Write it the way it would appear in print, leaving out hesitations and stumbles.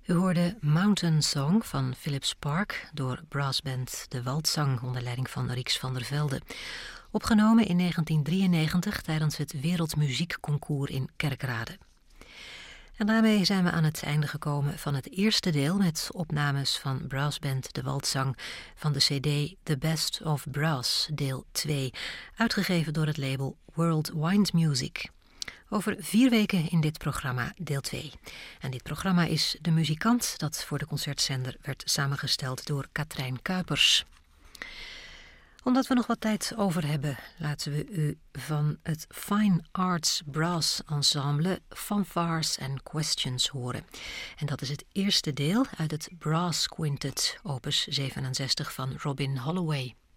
U hoorde Mountain Song van Philip Spark door brassband De Waldzang onder leiding van Rix van der Velde. Opgenomen in 1993 tijdens het Wereldmuziekconcours in Kerkrade. En daarmee zijn we aan het einde gekomen van het eerste deel met opnames van brassband De Waldzang van de cd The Best of Brass, deel 2, uitgegeven door het label World Wind Music. Over 4 weken in dit programma deel 2. En dit programma is De Muzikant, dat voor de concertzender werd samengesteld door Katrijn Kuipers. Omdat we nog wat tijd over hebben, laten we u van het Fine Arts Brass Ensemble Fanfares and Questions horen. En dat is het eerste deel uit het Brass Quintet, opus 67 van Robin Holloway.